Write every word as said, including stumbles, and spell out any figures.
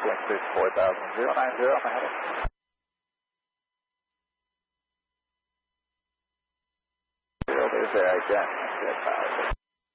Blink six four thousand, zero nine zero, Miami. Zero, there's air, Jack. Jet power.